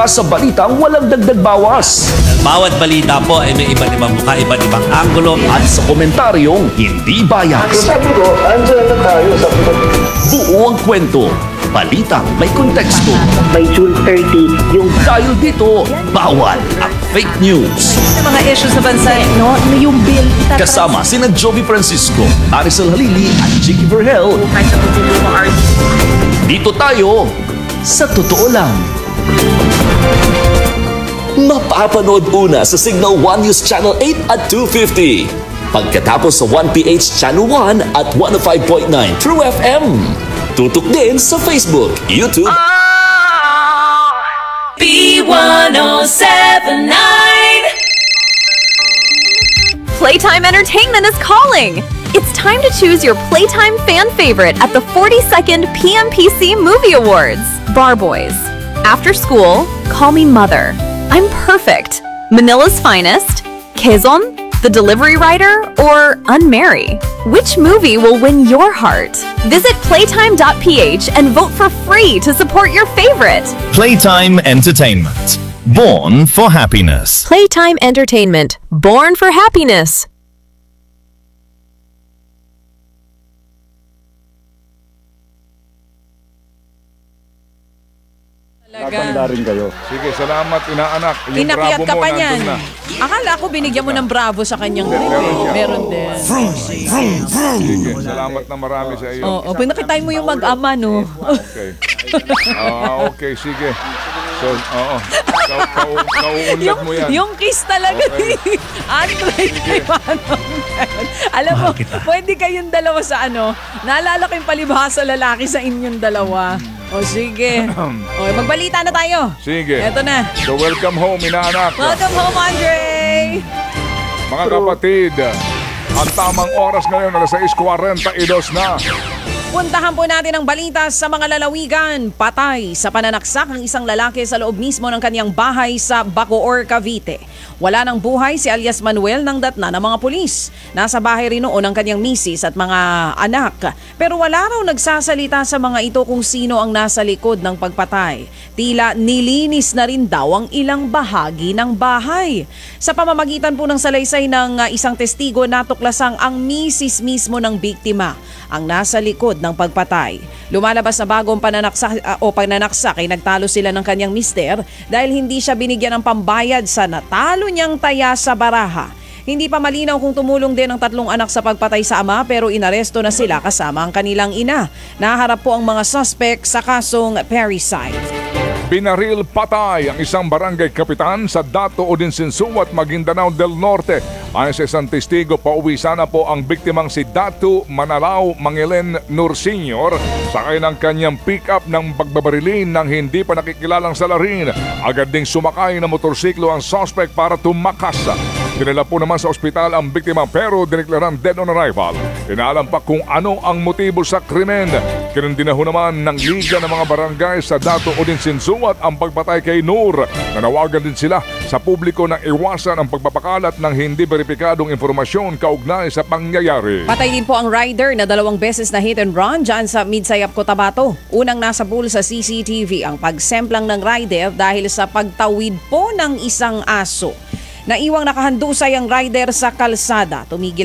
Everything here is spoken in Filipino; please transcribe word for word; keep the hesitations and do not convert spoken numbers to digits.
sa balitang walang dagdag bawas. Bawat balita po ay may iba't ibang mukha, iba't ibang anggulo. At sa komentaryong hindi bias. Sabi ko, andyan na tayo sa Buo ang kwento. Balitang may konteksto. by June thirtieth, yung Dahil dito, bawal ang fake news. Sa mga issue sa bansa, no, ano yung bill? Kasama sina Joby Francisco, Maricel Halili at Chicky Vergel. Dito tayo sa totoo lang. Mapapanood una sa Signal one News Channel eight at two fifty. Pagkatapos sa one P H Channel one at one oh five point nine True F M. Tutok din sa Facebook, YouTube. B one oh seven nine Playtime Entertainment is calling! It's time to choose your Playtime fan favorite at the forty-second P M P C Movie Awards. Bar Boys. After School, Call Me Mother. I'm Perfect. Manila's Finest. Quezon, The Delivery Rider, or Unmarry. Which movie will win your heart? Visit playtime dot p h and vote for free to support your favorite. Playtime Entertainment. Born for happiness. Playtime Entertainment. Born for happiness. Tatanda rin kayo. Sige, salamat inaanak. Yung Pinakyat bravo ka mo, pa nandun niyan. na. Akala ko binigyan mo ng bravo sa kanyang Meron bebe. siya. Meron din. Sige, salamat na marami sa iyo. Oo, oh, pinakitay mo yung mag-ama, no? Okay. Ah, okay, sige. So, oo. Ka ka kauunlad yung, mo yan. yung kiss talaga Okay. ni Andre kay Manong. Alam mo, pwede kayong dalawa sa ano, naalala ko yung palibhasa lalaki sa inyong dalawa. O sige. O, magbalita na tayo. Sige. Eto na. So, welcome home, inaanak. Welcome home, Andre! Mga kapatid, ang tamang oras ngayon, alas sais forty-two na. Puntahan po natin ang balita sa mga lalawigan. Patay sa pananaksak ng isang lalaki sa loob mismo ng kanyang bahay sa Bacoor, Cavite. Wala ng buhay si alias Manuel nang datna ng mga pulis. Nasa bahay rin noon ang kanyang misis at mga anak. Pero wala raw nagsasalita sa mga ito kung sino ang nasa likod ng pagpatay. Tila nilinis na rin daw ang ilang bahagi ng bahay. Sa pamamagitan po ng salaysay ng uh, isang testigo, natuklasang ang misis mismo ng biktima ang nasa likod ng pagpatay. Lumalabas na bagong pananaksak uh, o pananaksak ay nagtalo sila ng kanyang mister dahil hindi siya binigyan ng pambayad sa natalo niyang taya sa baraha. Hindi pa malinaw kung tumulong din ang tatlong anak sa pagpatay sa ama pero inaresto na sila kasama ang kanilang ina. Naharap po ang mga suspect sa kasong parricide. Binaril patay ang isang barangay kapitan sa Dato Odinsinsuat, Maguindanao del Norte. Ayon sa isang testigo, pauwi sana po ang biktimang si Dato Manalao Mangelen Nur Senior sakay ng kanyang pick-up ng pagbabarilin ng hindi pa nakikilalang salarin. Agad ding sumakay ng motorsiklo ang suspect para tumakas. Dinala po naman sa ospital ang biktima pero dineklarang dead on arrival. Inaalam pa kung ano ang motibo sa krimen. Kinundinaho naman ng Liga ng mga Barangay sa Dato Odinsinsuat ang pagpatay kay Nur. Nanawagan din sila sa publiko na iwasan ang pagpapakalat ng hindi beripikadong informasyon kaugnay sa pangyayari. Patay din po ang rider na dalawang beses na hit and run dyan sa Midsayap, Cotabato. Unang nasa pool sa C C T V ang pagsemplang ng rider dahil sa pagtawid po ng isang aso. Naiwang nakahandusay ang rider sa kalsada. Tumigil